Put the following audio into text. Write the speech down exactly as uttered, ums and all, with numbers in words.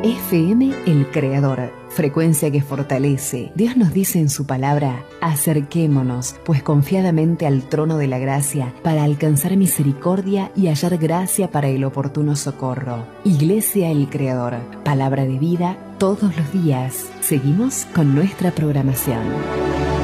F M El Creador, frecuencia que fortalece. Dios nos dice en su palabra: acerquémonos, pues confiadamente al trono de la gracia, para alcanzar misericordia y hallar gracia para el oportuno socorro. Iglesia El Creador, palabra de vida todos los días. Seguimos con nuestra programación.